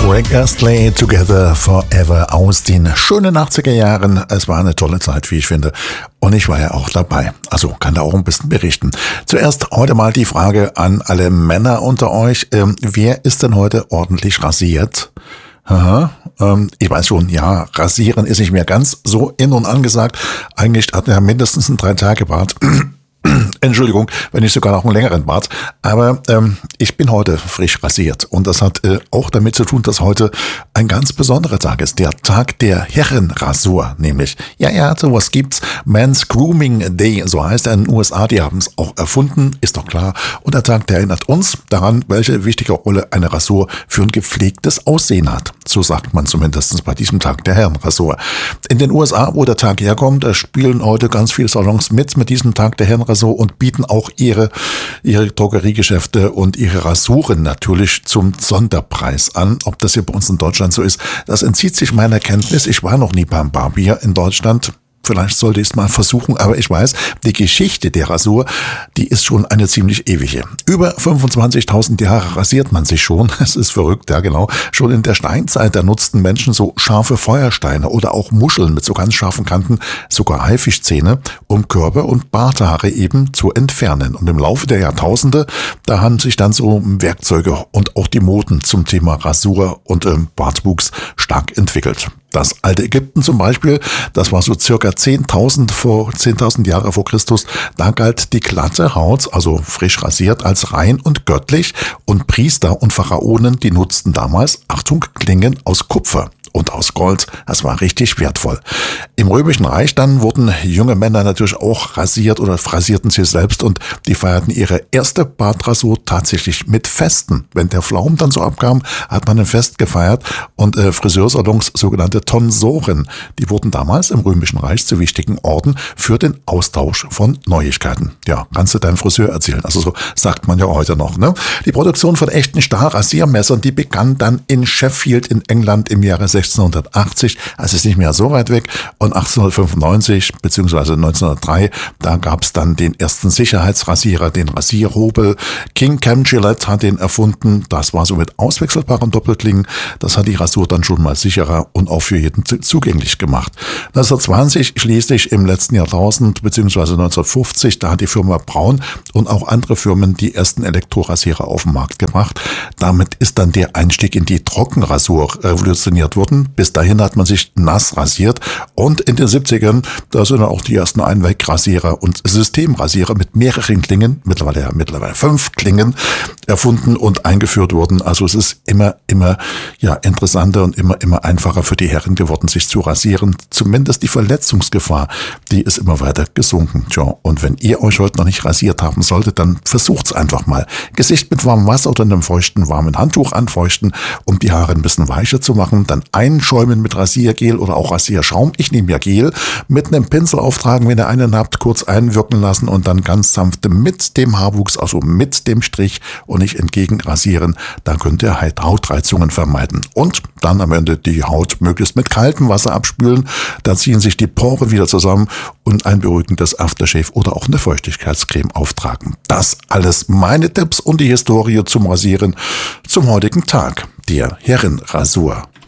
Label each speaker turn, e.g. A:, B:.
A: Rick Astley, Together Forever aus den schönen 80er Jahren. Es war eine tolle Zeit, wie ich finde. Und ich war ja auch dabei. Also kann da auch ein bisschen berichten. Zuerst heute mal die Frage an alle Männer unter euch. Wer ist denn heute ordentlich rasiert? Aha, ich weiß schon, ja, rasieren ist nicht mehr ganz so in und angesagt. Eigentlich hat er mindestens einen 3-Tage-Bart. Entschuldigung, wenn nicht sogar noch einen längeren Bart. Aber ich bin heute frisch rasiert. Und das hat auch damit zu tun, dass heute ein ganz besonderer Tag ist. Der Tag der Herrenrasur nämlich. Ja, sowas gibt's. Men's Grooming Day, so heißt er in den USA. Die haben es auch erfunden, ist doch klar. Und der Tag, der erinnert uns daran, welche wichtige Rolle eine Rasur für ein gepflegtes Aussehen hat. So sagt man zumindest bei diesem Tag der Herrenrasur. In den USA, wo der Tag herkommt, da spielen heute ganz viele Salons mit diesem Tag der Herrenrasur und bieten auch ihre Drogeriegeschäfte und ihre Rasuren natürlich zum Sonderpreis an. Ob das hier bei uns in Deutschland so ist, das entzieht sich meiner Kenntnis. Ich war noch nie beim Barbier in Deutschland. Vielleicht sollte ich es mal versuchen, aber ich weiß, die Geschichte der Rasur, die ist schon eine ziemlich ewige. Über 25.000 Jahre rasiert man sich schon. Es ist verrückt, ja genau. Schon in der Steinzeit, da nutzten Menschen so scharfe Feuersteine oder auch Muscheln mit so ganz scharfen Kanten, sogar Haifischzähne, um Körper- und Barthaare eben zu entfernen. Und im Laufe der Jahrtausende, da haben sich dann so Werkzeuge und auch die Moden zum Thema Rasur und Bartwuchs stark entwickelt. Das alte Ägypten zum Beispiel, das war so circa 10.000 Jahre vor Christus, da galt die glatte Haut, also frisch rasiert, als rein und göttlich und Priester und Pharaonen, die nutzten damals, Achtung, Klingen aus Kupfer und aus Gold. Das war richtig wertvoll. Im Römischen Reich dann wurden junge Männer natürlich auch rasiert oder rasierten sie selbst und die feierten ihre erste Bartrasur tatsächlich mit Festen. Wenn der Flaum dann so abkam, hat man ein Fest gefeiert und Friseursalons, sogenannte Tonsoren, die wurden damals im Römischen Reich zu wichtigen Orten für den Austausch von Neuigkeiten. Ja, kannst du deinem Friseur erzählen. Also so sagt man ja heute noch, ne? Die Produktion von echten Stahlrasiermessern, die begann dann in Sheffield in England im Jahre 1680, also ist nicht mehr so weit weg, und 1895 bzw. 1903, da gab es dann den ersten Sicherheitsrasierer, den Rasierhobel. King Cam Gillette hat den erfunden, das war so mit auswechselbaren Doppelklingen, das hat die Rasur dann schon mal sicherer und auch für jeden zugänglich gemacht. 1920 schließlich im letzten Jahrtausend bzw. 1950, da hat die Firma Braun und auch andere Firmen die ersten Elektrorasierer auf den Markt gebracht. Damit ist dann der Einstieg in die Trockenrasur revolutioniert worden. Bis dahin hat man sich nass rasiert und in den 70ern, da sind dann auch die ersten Einwegrasierer und Systemrasierer mit mehreren Klingen, mittlerweile 5 Klingen, erfunden und eingeführt wurden. Also es ist immer interessanter und immer einfacher für die Herren geworden, sich zu rasieren. Zumindest die Verletzungsgefahr, die ist immer weiter gesunken. Tja, und wenn ihr euch heute noch nicht rasiert haben solltet, dann versucht's einfach mal. Gesicht mit warmem Wasser oder einem feuchten, warmen Handtuch anfeuchten, um die Haare ein bisschen weicher zu machen. Dann einschäumen mit Rasiergel oder auch Rasierschaum. Ich nehme ja Gel. Mit einem Pinsel auftragen, wenn ihr einen habt, kurz einwirken lassen und dann ganz sanft mit dem Haarwuchs, also mit dem Strich und nicht entgegen rasieren. Da könnt ihr Hautreizungen vermeiden. Und dann am Ende die Haut möglichst mit kaltem Wasser abspülen. Da ziehen sich die Poren wieder zusammen und ein beruhigendes Aftershave oder auch eine Feuchtigkeitscreme auftragen. Das alles meine Tipps und die Historie zum Rasieren zum heutigen Tag, der Herrenrasur.